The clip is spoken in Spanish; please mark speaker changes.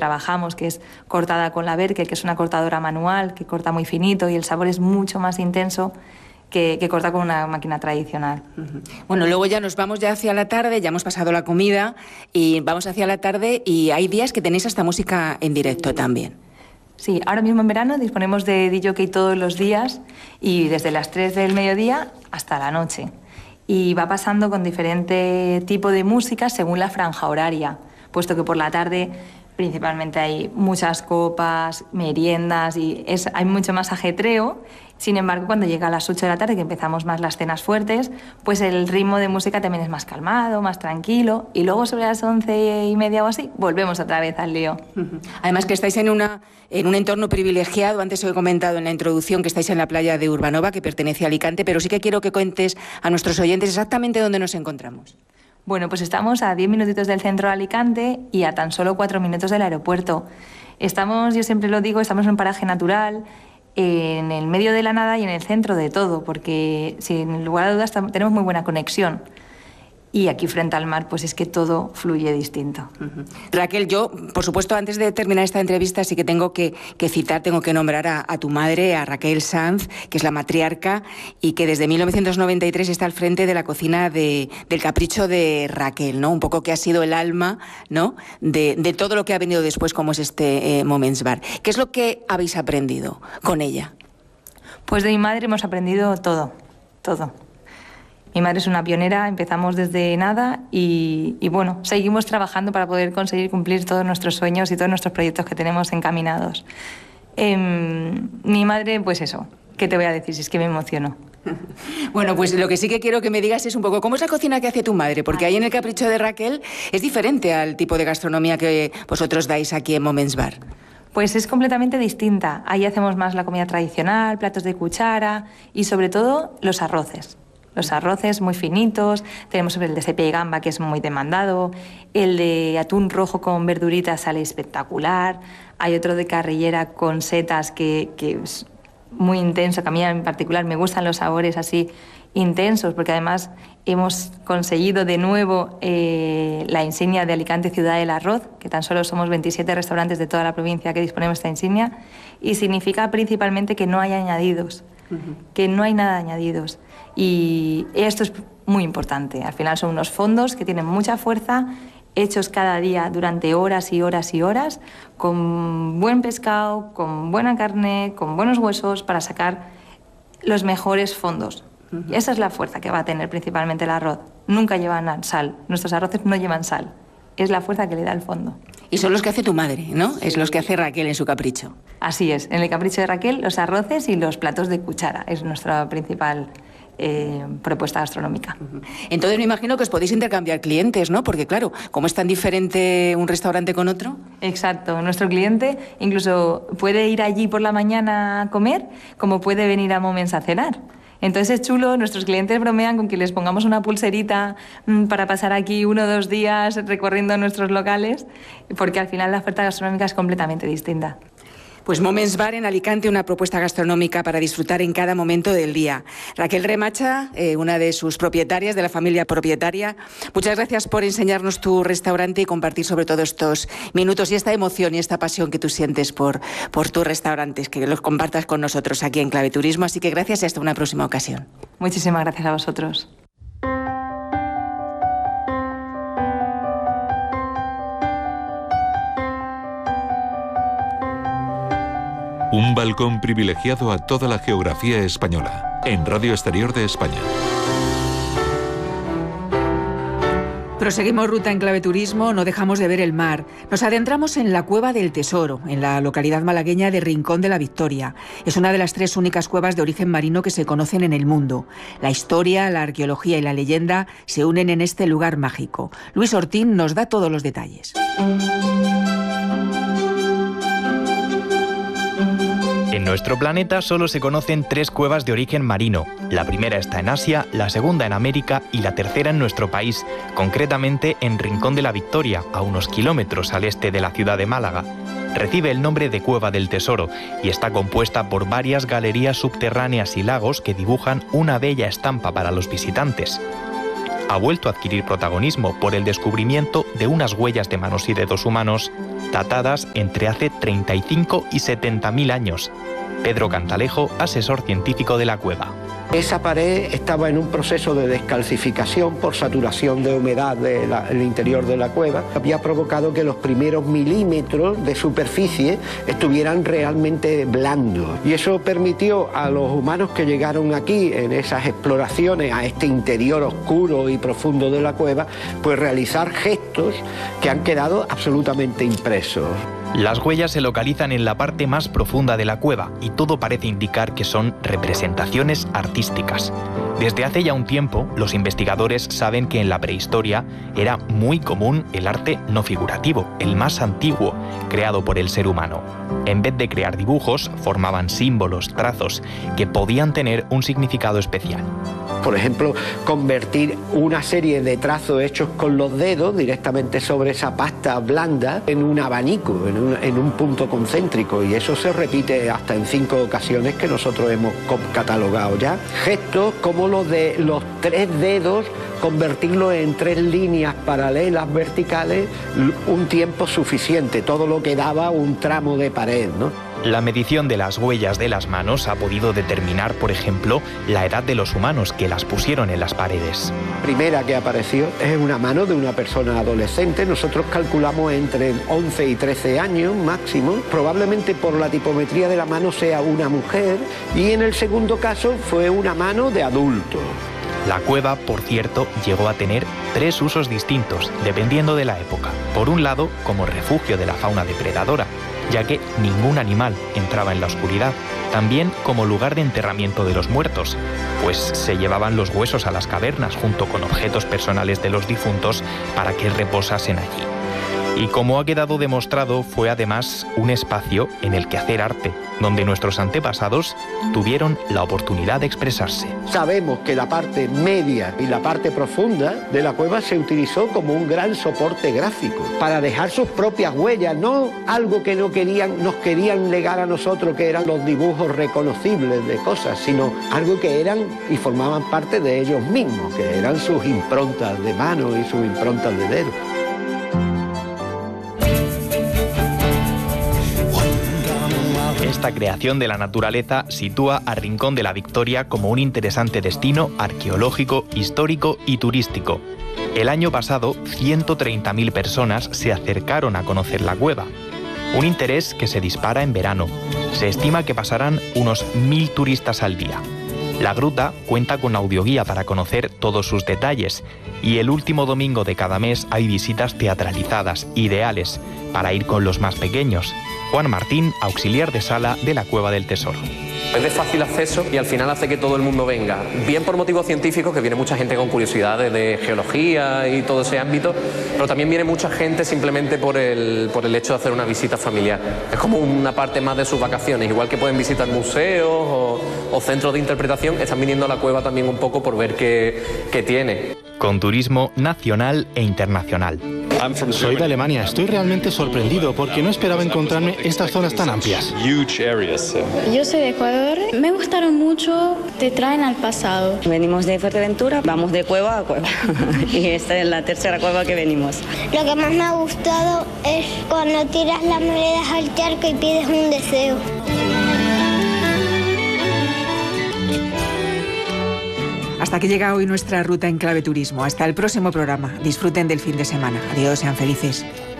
Speaker 1: trabajamos, que es cortada con la Berke, que es una cortadora manual, que corta muy finito y el sabor es mucho más intenso que corta con una máquina tradicional.
Speaker 2: Bueno, luego ya nos vamos ya hacia la tarde, ya hemos pasado la comida y vamos hacia la tarde y hay días que tenéis hasta música en directo también.
Speaker 1: Sí, ahora mismo en verano disponemos de DJ todos los días y desde las 3 del mediodía hasta la noche. Y va pasando con diferente tipo de música según la franja horaria, puesto que por la tarde principalmente hay muchas copas, meriendas y hay mucho más ajetreo. Sin embargo, cuando llega a las 8 de la tarde, que empezamos más las cenas fuertes, pues el ritmo de música también es más calmado, más tranquilo. Y luego sobre las 11:30 o así, volvemos otra vez al lío.
Speaker 2: Además que estáis en un entorno privilegiado. Antes os he comentado en la introducción que estáis en la playa de Urbanova, que pertenece a Alicante, pero sí que quiero que cuentes a nuestros oyentes exactamente dónde nos encontramos.
Speaker 1: Bueno, pues estamos a 10 minutitos del centro de Alicante y a tan solo 4 minutos del aeropuerto. Estamos, yo siempre lo digo, estamos en un paraje natural, en el medio de la nada y en el centro de todo, porque sin lugar a dudas tenemos muy buena conexión. Y aquí frente al mar, pues es que todo fluye distinto.
Speaker 2: Raquel, yo, por supuesto, antes de terminar esta entrevista, sí que tengo que citar, tengo que nombrar a tu madre, a Raquel Sanz, que es la matriarca y que desde 1993 está al frente de la cocina del Capricho de Raquel, ¿no? Un poco que ha sido el alma, ¿no?, de todo lo que ha venido después, como es este Moments Bar. ¿Qué es lo que habéis aprendido con ella?
Speaker 1: Pues de mi madre hemos aprendido todo. Mi madre es una pionera, empezamos desde nada y bueno, seguimos trabajando para poder conseguir cumplir todos nuestros sueños y todos nuestros proyectos que tenemos encaminados. Mi madre, pues eso, ¿qué te voy a decir? Si es que me emociono.
Speaker 2: Bueno, pues lo que sí que quiero que me digas es un poco cómo es la cocina que hace tu madre, porque ahí en el Capricho de Raquel es diferente al tipo de gastronomía que vosotros dais aquí en Moments Bar.
Speaker 1: Pues es completamente distinta. Ahí hacemos más la comida tradicional, platos de cuchara y sobre todo los arroces. Los arroces muy finitos, tenemos el de sepia y gamba que es muy demandado, el de atún rojo con verduritas sale espectacular, hay otro de carrillera con setas que es muy intenso, que a mí en particular me gustan los sabores así intensos, porque además hemos conseguido de nuevo la insignia de Alicante Ciudad del Arroz, que tan solo somos 27 restaurantes de toda la provincia que disponemos de esta insignia, y significa principalmente que no hay añadidos, que no hay nada de añadidos. Y esto es muy importante. Al final son unos fondos que tienen mucha fuerza, hechos cada día durante horas y horas y horas, con buen pescado, con buena carne, con buenos huesos, para sacar los mejores fondos. Y esa es la fuerza que va a tener principalmente el arroz. Nunca llevan sal. Nuestros arroces no llevan sal. Es la fuerza que le da el fondo.
Speaker 2: Y son los que hace tu madre, ¿no? Es los que hace Raquel en su Capricho.
Speaker 1: Así es. En el Capricho de Raquel, los arroces y los platos de cuchara. Es nuestra principal propuesta gastronómica.
Speaker 2: Entonces me imagino que os podéis intercambiar clientes, ¿no? Porque claro, como es tan diferente un restaurante con otro.
Speaker 1: Exacto, nuestro cliente incluso puede ir allí por la mañana a comer, como puede venir a Moments a cenar. Entonces es chulo, nuestros clientes bromean con que les pongamos una pulserita para pasar aquí 1 o 2 días recorriendo nuestros locales, porque al final la oferta gastronómica es completamente distinta.
Speaker 2: Pues Moments Bar en Alicante, una propuesta gastronómica para disfrutar en cada momento del día. Raquel Remacha, una de sus propietarias, de la familia propietaria, muchas gracias por enseñarnos tu restaurante y compartir sobre todo estos minutos y esta emoción y esta pasión que tú sientes por tus restaurantes, que los compartas con nosotros aquí en Clave Turismo. Así que gracias y hasta una próxima ocasión.
Speaker 1: Muchísimas gracias a vosotros.
Speaker 3: Un balcón privilegiado a toda la geografía española, en Radio Exterior de España.
Speaker 2: Proseguimos ruta en Clave Turismo, no dejamos de ver el mar. Nos adentramos en la Cueva del Tesoro, en la localidad malagueña de Rincón de la Victoria. Es una de las 3 únicas cuevas de origen marino que se conocen en el mundo. La historia, la arqueología y la leyenda se unen en este lugar mágico. Luis Ortín nos da todos los detalles.
Speaker 4: En nuestro planeta solo se conocen 3 cuevas de origen marino. La primera está en Asia, la segunda en América y la tercera en nuestro país, concretamente en Rincón de la Victoria, a unos kilómetros al este de la ciudad de Málaga. Recibe el nombre de Cueva del Tesoro y está compuesta por varias galerías subterráneas y lagos que dibujan una bella estampa para los visitantes. ha vuelto a adquirir protagonismo por el descubrimiento de unas huellas de manos y dedos humanos datadas entre hace 35 y 70.000 años. Pedro Cantalejo, asesor científico de la cueva.
Speaker 5: Esa pared estaba en un proceso de descalcificación por saturación de humedad del interior de la cueva. Había provocado que los primeros milímetros de superficie estuvieran realmente blandos. Y eso permitió a los humanos que llegaron aquí en esas exploraciones a este interior oscuro y profundo de la cueva, pues realizar gestos que han quedado absolutamente impresos.
Speaker 4: Las huellas se localizan en la parte más profunda de la cueva y todo parece indicar que son representaciones artísticas. Desde hace ya un tiempo, los investigadores saben que en la prehistoria era muy común el arte no figurativo, el más antiguo, creado por el ser humano. En vez de crear dibujos, formaban símbolos, trazos, que podían tener un significado especial.
Speaker 5: Por ejemplo, convertir una serie de trazos hechos con los dedos directamente sobre esa pasta blanda en un abanico, en un punto concéntrico, y eso se repite hasta en 5 ocasiones que nosotros hemos catalogado ya. Gestos como los de los 3 dedos, convertirlo en 3 líneas paralelas verticales un tiempo suficiente, todo lo que daba un tramo de pared, ¿no?
Speaker 4: La medición de las huellas de las manos ha podido determinar, por ejemplo, la edad de los humanos que las pusieron en las paredes.
Speaker 5: La primera que apareció es una mano de una persona adolescente. Nosotros calculamos entre 11 y 13 años máximo. Probablemente por la tipometría de la mano sea una mujer, y en el segundo caso fue una mano de adulto.
Speaker 4: La cueva, por cierto, llegó a tener 3 usos distintos, dependiendo de la época. Por un lado, como refugio de la fauna depredadora, ya que ningún animal entraba en la oscuridad. También como lugar de enterramiento de los muertos, pues se llevaban los huesos a las cavernas junto con objetos personales de los difuntos para que reposasen allí. Y como ha quedado demostrado, fue además un espacio en el que hacer arte, donde nuestros antepasados tuvieron la oportunidad de expresarse.
Speaker 5: Sabemos que la parte media y la parte profunda de la cueva se utilizó como un gran soporte gráfico, para dejar sus propias huellas, no algo que nos querían legar a nosotros, que eran los dibujos reconocibles de cosas, sino algo que eran y formaban parte de ellos mismos, que eran sus improntas de mano y sus improntas de dedo.
Speaker 4: Esta creación de la naturaleza sitúa a Rincón de la Victoria como un interesante destino arqueológico, histórico y turístico. El año pasado, 130.000 personas se acercaron a conocer la cueva. Un interés que se dispara en verano. Se estima que pasarán unos 1.000 turistas al día. La gruta cuenta con audioguía para conocer todos sus detalles, y el último domingo de cada mes hay visitas teatralizadas, ideales para ir con los más pequeños. Juan Martín, auxiliar de sala de la Cueva del Tesoro.
Speaker 6: Es de fácil acceso y al final hace que todo el mundo venga. Bien por motivos científicos, que viene mucha gente con curiosidades de geología y todo ese ámbito, pero también viene mucha gente simplemente por el hecho de hacer una visita familiar. Es como una parte más de sus vacaciones. Igual que pueden visitar museos o centros de interpretación, están viniendo a la cueva también un poco por ver qué tiene.
Speaker 4: Con turismo nacional e internacional.
Speaker 7: Soy de Alemania. Estoy realmente sorprendido porque no esperaba encontrarme estas zonas tan amplias.
Speaker 8: Yo soy de Ecuador. Me gustaron mucho, te traen al pasado.
Speaker 9: Venimos de Fuerteventura, vamos de cueva a cueva. Y esta es la tercera cueva que venimos.
Speaker 10: Lo que más me ha gustado es cuando tiras las monedas al charco y pides un deseo.
Speaker 2: Hasta aquí llega hoy nuestra ruta en Clave Turismo. Hasta el próximo programa. Disfruten del fin de semana. Adiós, sean felices.